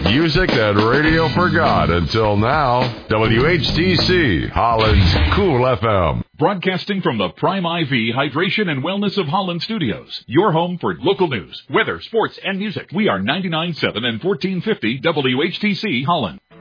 Music that radio forgot until now. WHTC, Holland's Cool FM. Broadcasting from the Prime IV Hydration and Wellness of Holland studios. Your home for local news, weather, sports, and music. We are 99.7 and 1450 WHTC Holland.